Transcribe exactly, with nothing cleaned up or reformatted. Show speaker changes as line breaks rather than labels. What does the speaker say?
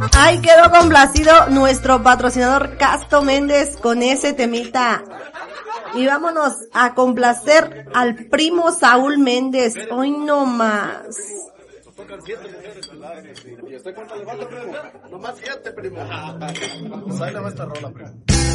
Ay, quedó complacido nuestro patrocinador Casto Méndez con ese temita. Y vámonos a complacer al primo Saúl Méndez. Hoy no más.
¿Y usted cuánto le falta, primo? Nomás siete, primo. Pues ahí le va esta rola, primo.